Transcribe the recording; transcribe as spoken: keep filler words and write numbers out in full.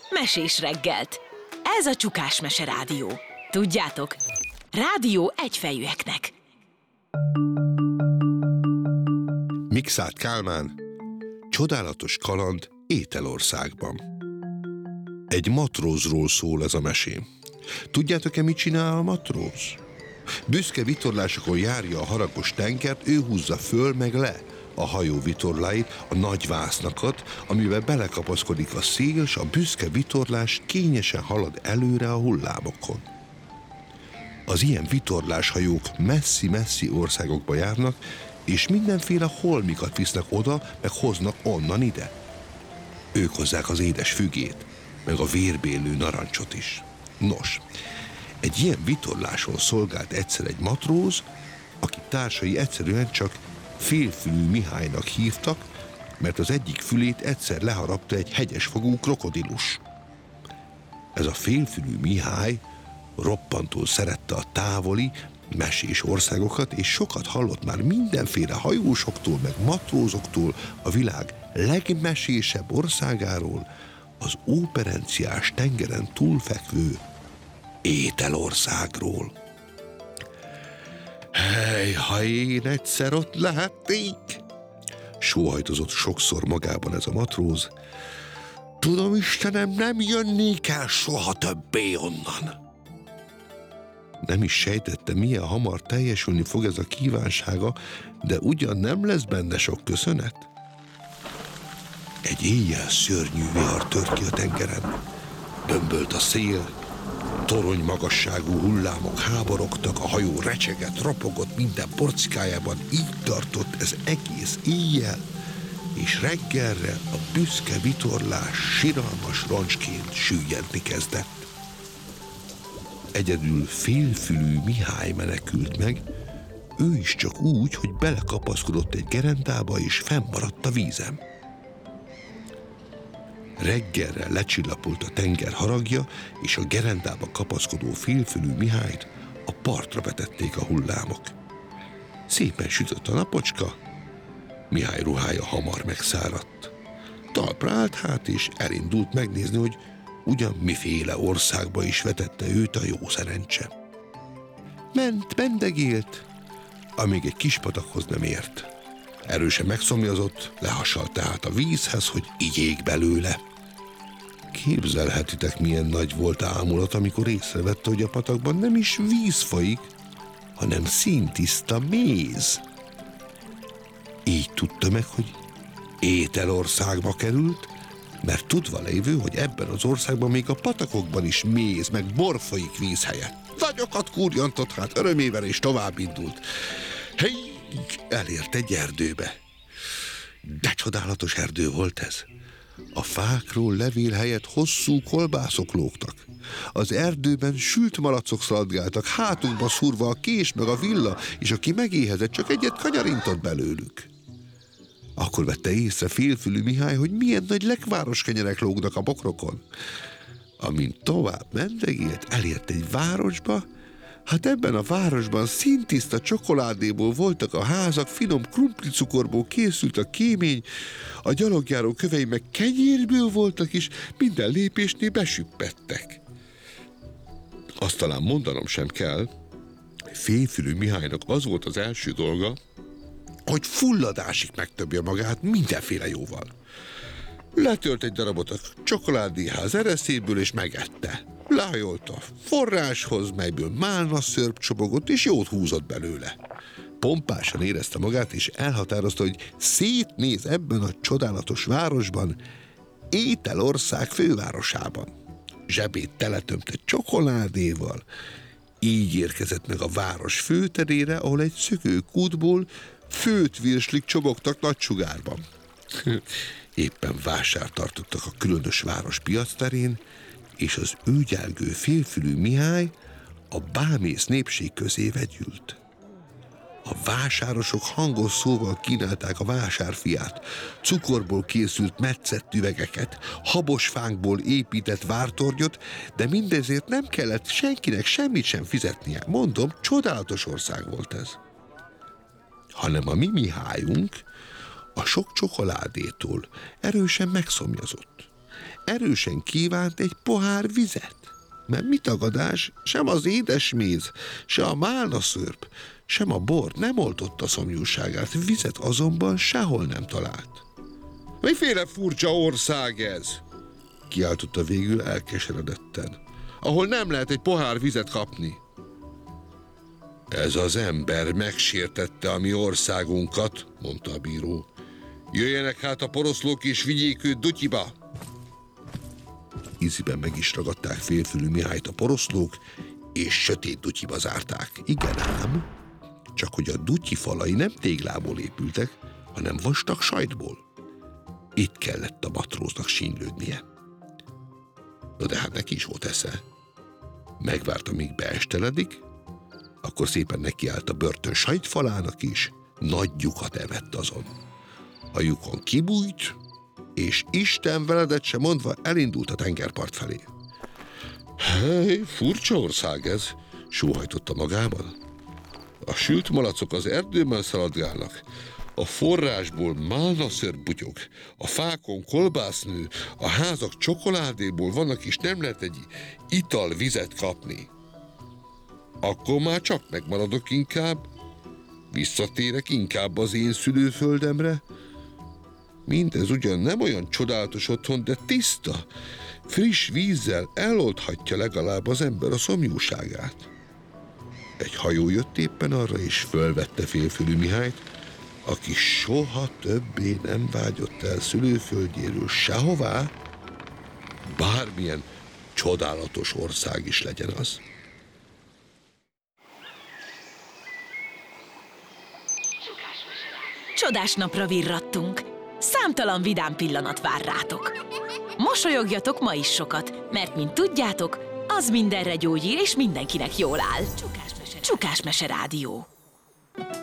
Mesés reggelt. Ez a Csukás Mese Rádió. Tudjátok, rádió egyfejűeknek. Mikszáth Kálmán, csodálatos kaland Ételországban. Egy matrózról szól ez a mesém. Tudjátok-e, mit csinál a matróz? Büszke vitorlásokon járja a haragos tengert, ő húzza föl meg le a hajó vitorláit, a nagy vásznakat, amivel belekapaszkodik a szél, s a büszke vitorlás kényesen halad előre a hullámokon. Az ilyen vitorláshajók messzi-messzi országokba járnak, és mindenféle holmikat visznek oda, meg hoznak onnan ide. Ők hozzák az édes fügét, meg a vérbélő narancsot is. Nos, egy ilyen vitorláson szolgált egyszer egy matróz, aki társai egyszerűen csak Félfülű Mihálynak hívtak, mert az egyik fülét egyszer leharapta egy hegyesfogú krokodilus. Ez a Félfülű Mihály roppantól szerette a távoli, mesés országokat, és sokat hallott már mindenféle hajósoktól, meg matrózoktól a világ legmesésebb országáról, az óperenciás tengeren túlfekvő Ételországról. Hely, ha én egyszer ott lehetnék! Sóhajtozott sokszor magában ez a matróz. Tudom, Istenem, nem jönnék el soha többé onnan. Nem is sejtette, milyen hamar teljesülni fog ez a kívánsága, de ugyan nem lesz benne sok köszönet. Egy éjjel szörnyű vihar tört ki a tengeren. Dömbölt a szél, torony magasságú hullámok háborogtak, a hajó recsegett, ropogott minden porcikájában, így tartott ez egész éjjel, és reggelre a büszke vitorlás siralmas roncsként süllyedni kezdett. Egyedül Félfülű Mihály menekült meg, ő is csak úgy, hogy belekapaszkodott egy gerendába, és fennmaradt a vízen. Reggelre lecsillapult a tenger haragja, és a gerendába kapaszkodó Félfülű Mihályt a partra vetették a hullámok. Szépen sütött a napocska, Mihály ruhája hamar megszáradt. Talpra állt hát, és elindult megnézni, hogy ugyan miféle országba is vetette őt a jó szerencse. Ment, mendegélt, amíg egy kis patakhoz nem ért. Erősen megszomjazott, lehasalt tehát a vízhez, hogy igyék belőle. Képzelhetitek, milyen nagy volt ámulat, amikor észrevette, hogy a patakban nem is víz folyik, hanem színtiszta méz. Így tudta meg, hogy Ételországba került, mert tudva lévő, hogy ebben az országban még a patakokban is méz, meg bor folyik víz helyett. Nagyokat kurjantott, hát örömével, és tovább indult. Hey! Elért egy erdőbe. De csodálatos erdő volt ez. A fákról levél helyett hosszú kolbászok lógtak. Az erdőben sült malacok szaladgáltak, hátukba szúrva a kés meg a villa, és aki megéhezett, csak egyet kanyarintott belőlük. Akkor vette észre Félfülű Mihály, hogy milyen nagy lekváros kenyerek lógnak a bokrokon. Amint tovább mendegélt, elért egy városba. Hát ebben a városban színtiszta csokoládéból voltak a házak, finom krumplicukorból készült a kémény, a gyalogjáró kövei meg kenyérből voltak is, minden lépésnél besüppettek. Azt talán mondanom sem kell, Félfülű Mihálynak az volt az első dolga, hogy fulladásig megtöbje magát mindenféle jóval. Letölt egy darabot a csokoládéház ereszéből, és megette. Lehajolt a forráshoz, melyből málna szörp csobogott, és jót húzott belőle. Pompásan érezte magát, és elhatározta, hogy szétnéz ebben a csodálatos városban, Ételország fővárosában. Zsebét teletömte csokoládéval, így érkezett meg a város főterére, ahol egy szökőkútból főtt virslik csobogtak nagy sugárban. Éppen vásárt tartottak a különös város piacterén, és az őgyelgő Félfülű Mihály a bámész népség közé vegyült. A vásárosok hangos szóval kínálták a vásárfiát, cukorból készült metszett üvegeket, habosfánkból épített vártornyot, de mindezért nem kellett senkinek semmit sem fizetnie. Mondom, csodálatos ország volt ez. Hanem a mi Mihályunk a sok csokoládétól erősen megszomjazott. erősen kívánt egy pohár vizet. Mert mi tagadás, sem az édesméz, se a málnaszörp, sem a bor nem oltotta szomjúságát, vizet azonban sehol nem talált. Miféle furcsa ország ez? Kiáltotta végül elkeseredetten, ahol nem lehet egy pohár vizet kapni. Ez az ember megsértette a mi országunkat, mondta a bíró. Jöjjenek hát a poroszlók és vigyék őt Dutyiba. Íziben meg is ragadták Félfülű Mihályt a poroszlók, és sötét Dutyiba zárták. Igen ám, csak hogy a Dutyi falai nem téglából épültek, hanem vastag sajtból. Itt kellett a matróznak sínylődnie. No de hát neki is volt esze. Megvárta, míg beesteledik, akkor szépen nekiállt a börtön sajtfalának is, nagy lyukat evett azon. A lyukon kibújt, és Isten veledet se mondva elindult a tengerpart felé. Hely, furcsa ország ez, sóhajtotta magában. A sült malacok az erdőben szaladgálnak, a forrásból málnaszörp butyog, a fákon kolbásznő, a házak csokoládéból vannak, és nem lehet egy italvizet kapni. Akkor már csak megmaradok inkább, visszatérek inkább az én szülőföldemre. Mindez ugyan nem olyan csodálatos otthon, de tiszta, friss vízzel eloldhatja legalább az ember a szomjúságát. Egy hajó jött éppen arra, és fölvette Félfülű Mihályt, aki soha többé nem vágyott el szülőföldjéről sehová, bármilyen csodálatos ország is legyen az. Csodás napra virrattunk. Számtalan vidám pillanat vár rátok. Mosolyogjatok ma is sokat, mert, mint tudjátok, az mindenre gyógyír és mindenkinek jól áll. Csukás Mese Rádió.